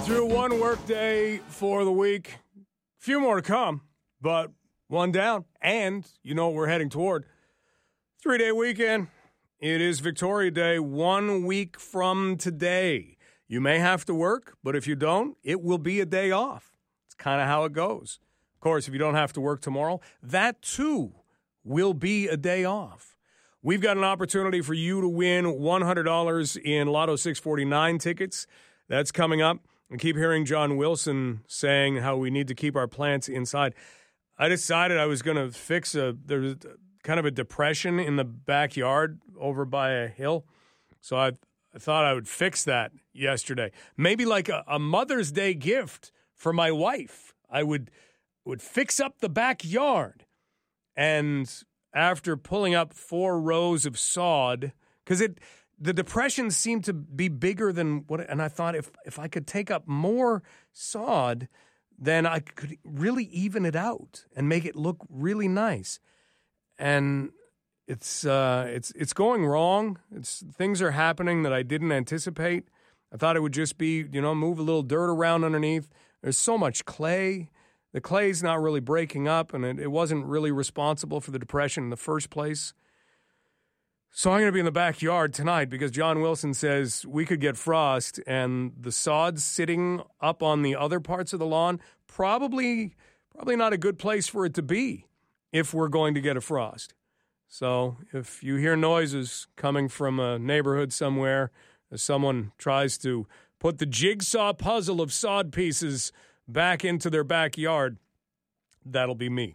Through one work day for the week. Few more to come, but one down. And you know what we're heading toward. 3-day weekend. It is Victoria Day 1 week from today. You may have to work, but if you don't, it will be a day off. It's kind of how it goes. Of course, if you don't have to work tomorrow, that too will be a day off. We've got an opportunity for you to win $100 in Lotto 649 tickets. That's coming up. I keep hearing John Wilson saying how we need to keep our plants inside. I decided I was going to fix there's kind of a depression in the backyard over by a hill. So I thought I would fix that yesterday. Maybe like a Mother's Day gift for my wife. I would fix up the backyard. And after pulling up 4 rows of sod, because the depression seemed to be bigger than what, and I thought if I could take up more sod, then I could really even it out and make it look really nice. And it's going wrong. Things are happening that I didn't anticipate. I thought it would just be, move a little dirt around underneath. There's so much clay. The clay's not really breaking up, and it wasn't really responsible for the depression in the first place. So I'm going to be in the backyard tonight because John Wilson says we could get frost, and the sod's sitting up on the other parts of the lawn. Probably not a good place for it to be if we're going to get a frost. So if you hear noises coming from a neighborhood somewhere, as someone tries to put the jigsaw puzzle of sod pieces back into their backyard, that'll be me.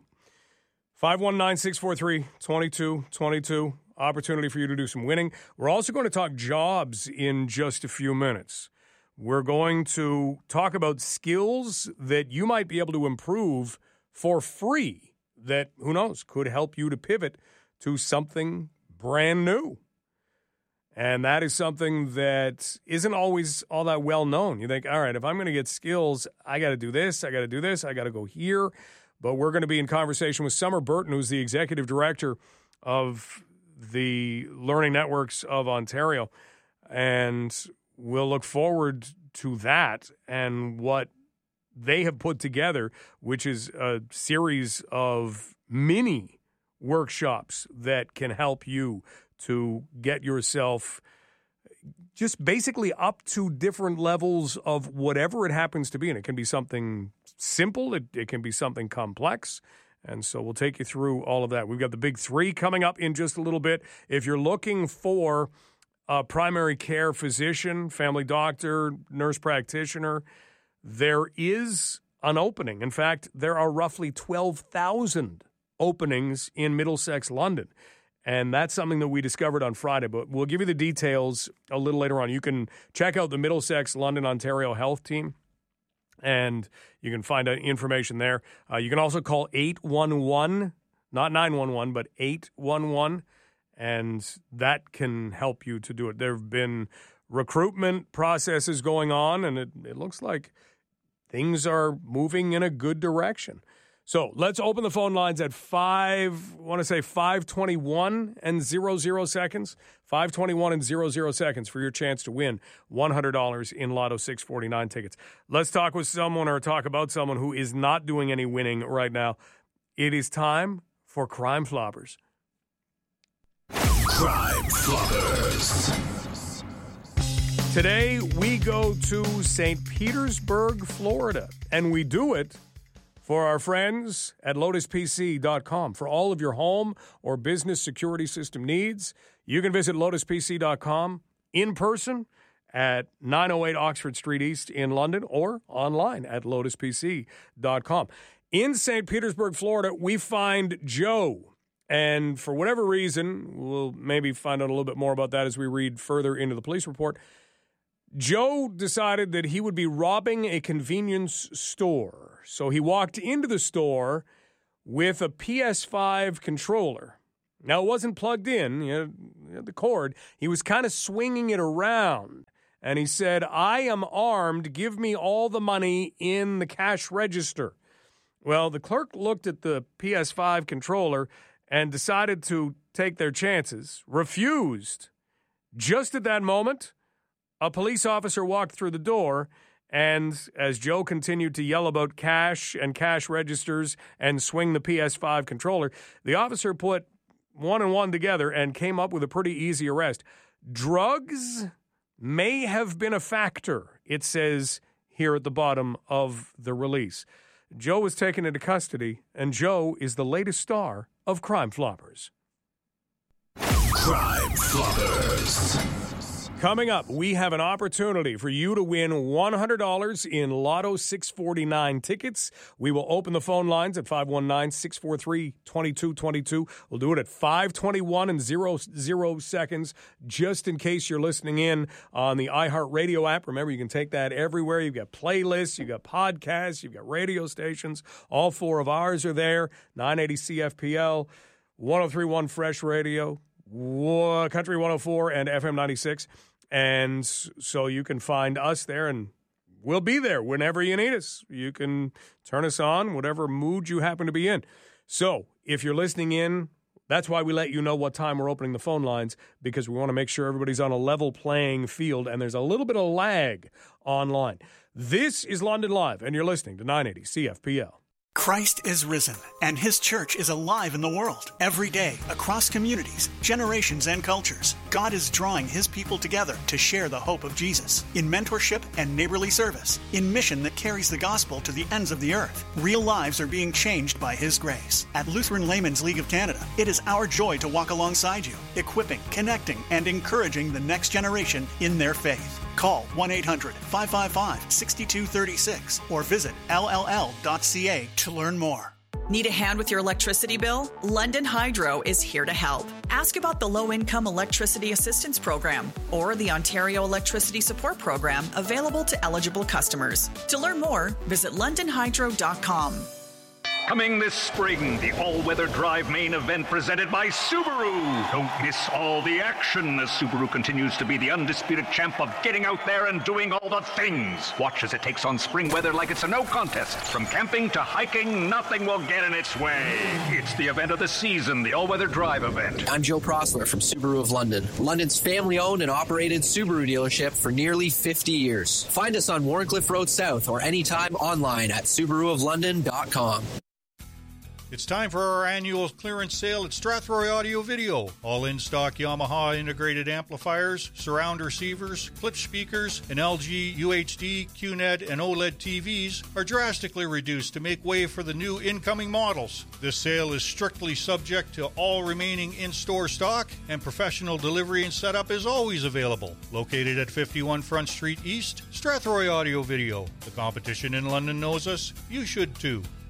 519-643-2222. Opportunity for you to do some winning. We're also going to talk jobs in just a few minutes. We're going to talk about skills that you might be able to improve for free that, who knows, could help you to pivot to something brand new. And that is something that isn't always all that well known. You think, all right, if I'm going to get skills, I got to do this, I got to do this, I got to go here. But we're going to be in conversation with Summer Burton, who's the executive director of the Learning Networks of Ontario, and we'll look forward to that and what they have put together, which is a series of mini workshops that can help you to get yourself just basically up to different levels of whatever it happens to be. And it can be something simple, it can be something complex. And so we'll take you through all of that. We've got the big 3 coming up in just a little bit. If you're looking for a primary care physician, family doctor, nurse practitioner, there is an opening. In fact, there are roughly 12,000 openings in Middlesex, London. And that's something that we discovered on Friday, but we'll give you the details a little later on. You can check out the Middlesex, London, Ontario Health Team, and you can find out information there. You can also call 811, not 911, but 811, and that can help you to do it. There have been recruitment processes going on, and it looks like things are moving in a good direction. So let's open the phone lines at 521 and 00 seconds. 521 and 00 seconds for your chance to win $100 in Lotto 649 tickets. Let's talk with someone or talk about someone who is not doing any winning right now. It is time for Crime Floppers. Crime Floppers. Today we go to St. Petersburg, Florida, and we do it for our friends at LotusPC.com. For all of your home or business security system needs, you can visit LotusPC.com in person at 908 Oxford Street East in London or online at LotusPC.com. In St. Petersburg, Florida, we find Joe. And for whatever reason, we'll maybe find out a little bit more about that as we read further into the police report. Joe decided that he would be robbing a convenience store. So he walked into the store with a PS5 controller. Now, it wasn't plugged in, the cord. He was kind of swinging it around. And he said, "I am armed. Give me all the money in the cash register." Well, the clerk looked at the PS5 controller and decided to take their chances, refused. Just at that moment, a police officer walked through the door And as Joe continued to yell about cash and cash registers and swing the PS5 controller, the officer put one and one together and came up with a pretty easy arrest. Drugs may have been a factor, it says here at the bottom of the release. Joe was taken into custody, and Joe is the latest star of Crime Floppers. Crime Floppers. Coming up, we have an opportunity for you to win $100 in Lotto 649 tickets. We will open the phone lines at 519-643-2222. We'll do it at 5:21 and 00 seconds, just in case you're listening in on the iHeartRadio app. Remember, you can take that everywhere. You've got playlists, you've got podcasts, you've got radio stations. All four of ours are there, 980 CFPL, 103.1 Fresh Radio, Country 104, and FM 96. And so you can find us there, and we'll be there whenever you need us. You can turn us on, whatever mood you happen to be in. So if you're listening in, that's why we let you know what time we're opening the phone lines, because we want to make sure everybody's on a level playing field, and there's a little bit of lag online. This is London Live, and you're listening to 980 CFPL. Christ is risen, and His church is alive in the world. Every day, across communities, generations, and cultures, God is drawing His people together to share the hope of Jesus. In mentorship and neighborly service, in mission that carries the gospel to the ends of the earth, real lives are being changed by His grace. At Lutheran Laymen's League of Canada, it is our joy to walk alongside you, equipping, connecting, and encouraging the next generation in their faith. Call 1-800-555-6236 or visit lll.ca to learn more. Need a hand with your electricity bill? London Hydro is here to help. Ask about the Low-Income Electricity Assistance Program or the Ontario Electricity Support Program available to eligible customers. To learn more, visit londonhydro.com. Coming this spring, the all-weather drive main event presented by Subaru. Don't miss all the action as Subaru continues to be the undisputed champ of getting out there and doing all the things. Watch as it takes on spring weather like it's a no contest. From camping to hiking, nothing will get in its way. It's the event of the season, the all-weather drive event. I'm Joe Prosler from Subaru of London, London's family-owned and operated Subaru dealership for nearly 50 years. Find us on Warncliffe Road South or anytime online at SubaruofLondon.com. It's time for our annual clearance sale at Strathroy Audio Video. All in-stock Yamaha integrated amplifiers, surround receivers, clip speakers, and LG, UHD, QNED, and OLED TVs are drastically reduced to make way for the new incoming models. This sale is strictly subject to all remaining in-store stock, and professional delivery and setup is always available. Located at 51 Front Street East, Strathroy Audio Video. The competition in London knows us. You should too.